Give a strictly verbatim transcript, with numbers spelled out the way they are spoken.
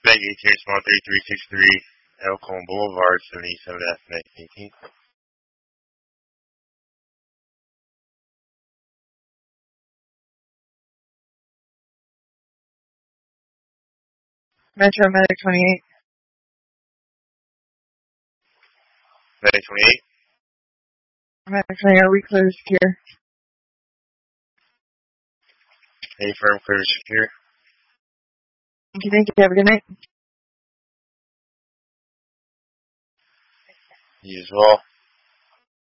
Bank eighteen small three three six three, Elkhorn Boulevard, seventy-seven F eighteen. Metro Medic twenty-eight. Medic twenty-eight. Medic twenty-eight, we clear secure. A firm clear secure. Thank you, thank you. Have a good night. You as well.